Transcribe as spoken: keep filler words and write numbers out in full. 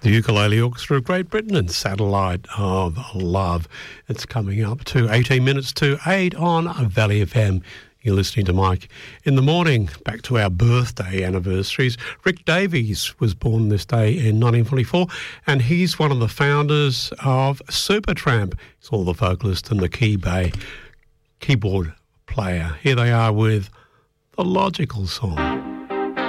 The Ukulele Orchestra of Great Britain and Satellite of Love. It's coming up to eighteen minutes to eight on Valley F M. You're listening to Mike in the Morning. Back to our birthday anniversaries. Rick Davies was born this day in nineteen forty-four, and he's one of the founders of Supertramp. He's all the vocalist and the key bay keyboard player. Here they are with The Logical Song.